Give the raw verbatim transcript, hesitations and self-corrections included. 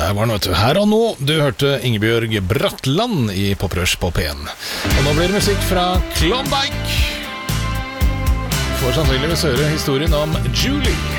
Der var den, vet du. Her og nå, du hørte Ingebjørg Bratland i Poprush på P en. Og nå blir det musikk fra Klondike. Får sannsynligvis høre historien om Julie.